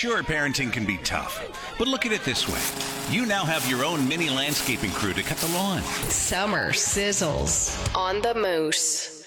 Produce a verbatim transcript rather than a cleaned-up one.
Sure, parenting can be tough, but look at it this way. You now have your own mini landscaping crew to cut the lawn. Summer sizzles on the Moose.